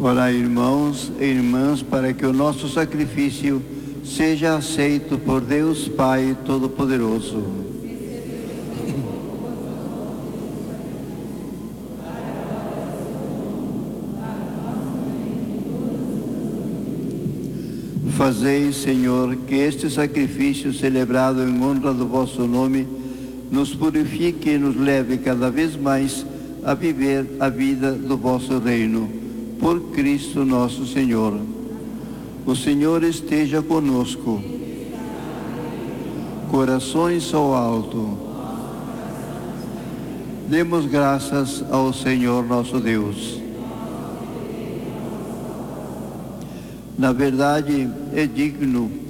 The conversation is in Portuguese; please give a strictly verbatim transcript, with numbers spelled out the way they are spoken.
Orai, irmãos e irmãs, para que o nosso sacrifício seja aceito por Deus Pai Todo-Poderoso. Fazei, Senhor, que este sacrifício celebrado em honra do vosso nome nos purifique e nos leve cada vez mais a viver a vida do vosso reino. Por Cristo nosso Senhor. O Senhor esteja conosco. Corações ao alto. Demos graças ao Senhor nosso Deus. Na verdade, é digno